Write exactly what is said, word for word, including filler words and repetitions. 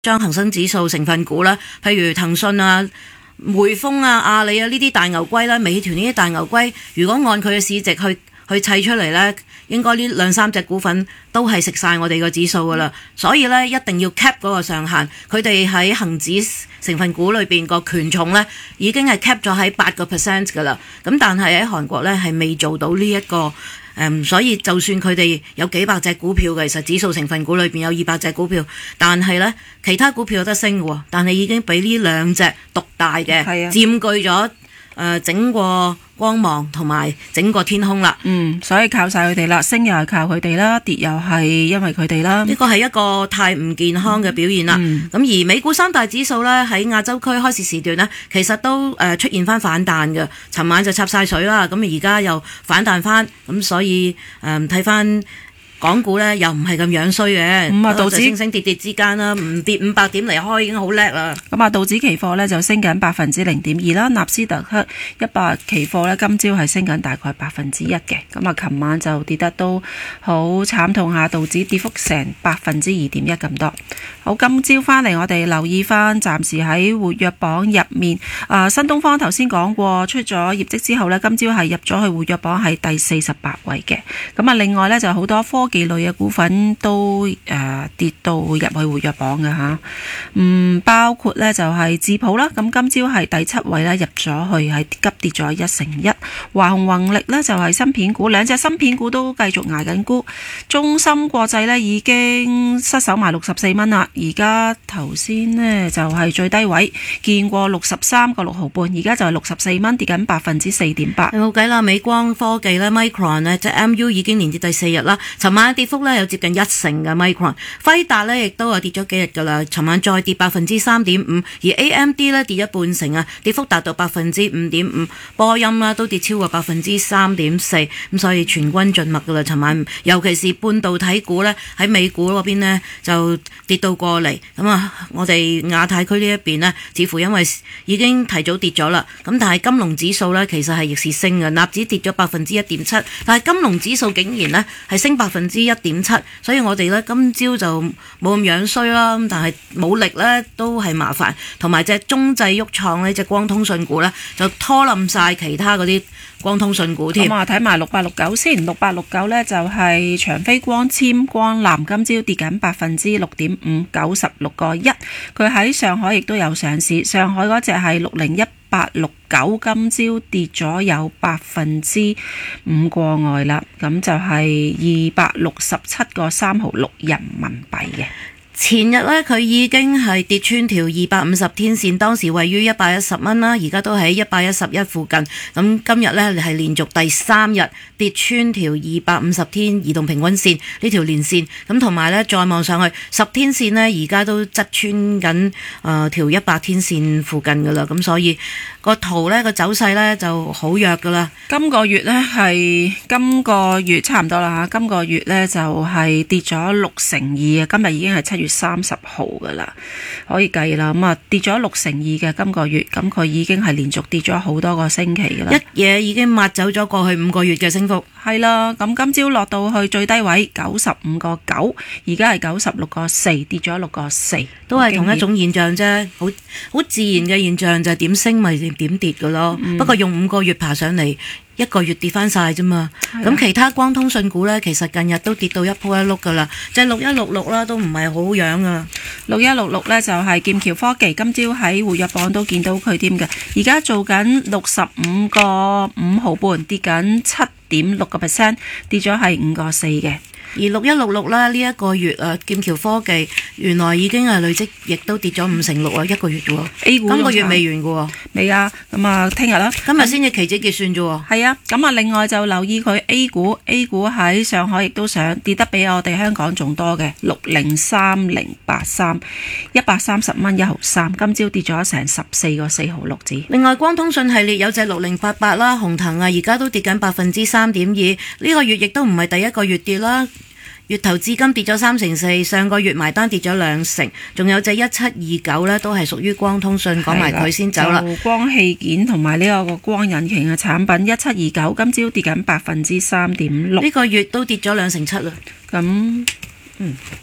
將恒生指數成分股啦，譬如騰訊啊、匯豐啊、阿里啊呢啲大牛龜啦，美團呢啲大牛龜，如果按佢嘅市值去去砌出嚟呢，應該呢兩三隻股份都係食晒我哋個指數噶啦，所以呢，一定要 cap 嗰個上限。佢哋喺恒指成分股裏邊個權重呢已經係 cap 咗喺八個 percent 噶啦。咁但係喺韓國呢係未做到呢、這、一個誒、嗯，所以就算佢哋有幾百隻股票嘅，其實指數成分股裏邊有二百隻股票，但係呢其他股票有得升嘅，但係已經俾呢兩隻獨大嘅佔據咗誒、呃、整個光芒同埋整個天空啦。 嗯，所以靠晒佢哋啦，升又係靠佢哋啦，跌又係因為佢哋啦。 呢個係一個太唔健康嘅表現啦。咁、嗯、而美股三大指數呢，喺亞洲區開市時段呢，其實都誒出現翻反彈嘅。尋晚就插晒水啦，咁而家又反彈翻，咁所以誒睇翻港股咧又唔係咁樣衰嘅，咁啊道指升升跌跌之間啦，唔跌五百點離開已經好叻啦。 咁啊道指期貨咧就升緊百分之零點二啦，納斯達克一百期貨咧今朝係升緊大概百分之一嘅。咁啊琴晚就跌得都好慘痛下，道指跌幅成百分之二點一咁多。好，今朝翻嚟我哋留意翻，暫時喺活躍榜入面，啊新東方頭先講過出咗業績之後咧，今朝係入咗去活躍榜係第四十八位嘅。咁啊另外咧就好多科技類嘅股份都誒、呃、跌到入去活躍榜嘅吓，嗯，包括咧就係智普啦，咁今朝係第七位啦，入咗去係急跌咗一成一。華虹宏力咧就係芯片股，兩隻芯片股都繼續挨緊沽。中芯國際咧已經失守埋六十四蚊啦，而家頭先呢就係最低位見過六十三個六毫半，而家就係六十四蚊，跌緊百分之四點八。 冇計啦，美光科技咧 Micron 咧即係 M U 已經連跌第四日啦，尋晚跌幅咧有接近一成嘅 Micron， 輝達咧亦都係跌咗幾日噶啦，尋晚再跌百分之三點五，而 A M D 咧跌一半成啊，跌幅達到百分之五點五，波音啦都跌超過百分之三點四，咁所以全軍盡墨噶啦，尋晚尤其是半導體股咧喺美股嗰邊呢就跌到過嚟，咁啊我哋亞太區呢一邊呢，似乎因為已經提早跌咗啦，咁但係金龍指數呢，其實係逆市升嘅，納指跌咗百分之一點七，但係金龍指數竟然呢係升百分之一點七，所以我哋咧今朝就冇咁樣衰啦，但係冇力咧都係麻煩，同埋隻中製旭創呢隻光通訊股咧就拖冧晒其他嗰啲光通訊股添。 咁啊睇埋六八六九先，六八六九咧就係長飛光纖光纜，今朝跌緊百分之六點五，九十六個一。佢喺上海亦都有上市，上海嗰隻係六零一八六九，今朝跌咗有百分之五過外啦，咁就係二百六十七個三毫六人民幣嘅。 前日呢，佢已經係跌穿條二百五十天線，當時位於一百一十蚊啦，而家都喺一百一十一附近。咁今日呢，係連續第三日跌穿條二百五十天移動平均線呢條連線，咁同埋呢，再望上去十天線呢，而家都側穿緊誒條一百天線附近噶啦，咁所以個圖呢，個走勢呢就好弱噶啦。 今個月呢，係今個月差唔多啦吓，今個月呢，就係跌咗六成二啊，今日已經係七月三十號噶啦，可以計啦。咁啊跌咗六成二嘅今個月，咁佢已經係連續跌咗好多個星期噶啦， 一嘢已經抹走咗過去五個月嘅升幅。 係啦，咁今朝落到去最低位九十五個九，而家係九十六個四，跌咗六個四， 都係同一種現象啫，好好自然嘅現象就係點升咪點跌噶咯。嗯、不過用五個月爬上嚟，一個月跌翻晒啫嘛。咁其他光通訊股呢，其實近日都跌到一鋪一碌噶啦，即係六一六六啦，都唔係好樣啊。 六一六六呢就係劍橋科技，今朝喺活躍榜都見到佢添嘅，而家做緊六十五個五毫半，跌緊七點六個 percent， 跌咗係五個四嘅。 而六一六六啦，呢一個月啊，劍橋科技原來已經係累積，亦都跌咗五成六啊，一個月啫喎。A 股今個月未完嘅喎， 未啊。咁啊，聽日啦， 今日先至期指結算啫喎。 係啊，咁啊，另外就留意佢 A 股，A 股喺上海亦都上跌得比我哋香港仲多嘅，六零三零八三，一百三十蚊一毫三，今朝跌咗成十四個四毫六子。 另外，光通訊系列有隻六零八八啦，鴻騰啊，而家都跌緊百分之三點二，呢個月亦都唔係第一個月跌啦。月頭至今跌咗三成四，上個月埋單跌咗兩成，仲有隻一七二九呢，都係屬於光通訊，講埋佢先走啦。 光器件同埋呢個光引擎嘅產品一七二九，今朝跌緊百分之三點六， 呢個月都跌咗兩成七啦。 咁嗯。